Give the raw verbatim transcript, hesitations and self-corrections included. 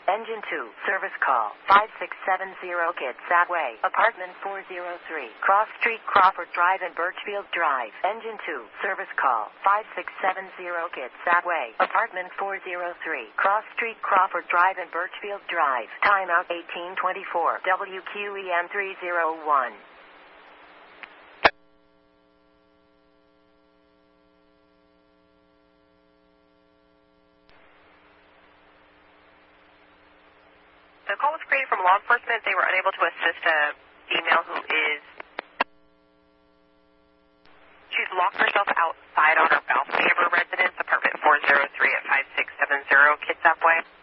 Engine two, service call, five six seven zero Kitsap Way, apartment four oh three, Cross Street, Crawford Drive and Birchfield Drive. Engine two, service call, five six seven zero Kitsap Way, apartment four oh three, Cross Street, Crawford Drive and Birchfield Drive. Timeout eighteen twenty-four, W Q E M three oh one. The call was created from law enforcement. They were unable to assist a female who is, she's locked herself outside on her balcony of her residence, apartment four oh three at five six seven zero Kitsap Way.